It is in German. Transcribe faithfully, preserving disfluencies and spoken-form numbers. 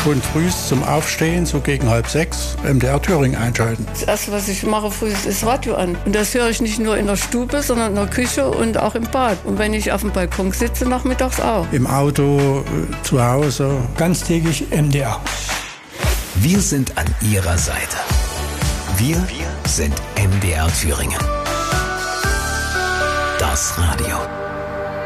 Und früh zum Aufstehen, so gegen halb sechs, M D R Thüringen einschalten. Das Erste, was ich mache früh, ist das Radio an. Und das höre ich nicht nur in der Stube, sondern in der Küche und auch im Bad. Und wenn ich auf dem Balkon sitze, nachmittags auch. Im Auto, zu Hause. Ganztägig M D R. Wir sind an Ihrer Seite. Wir sind M D R Thüringen. Das Radio.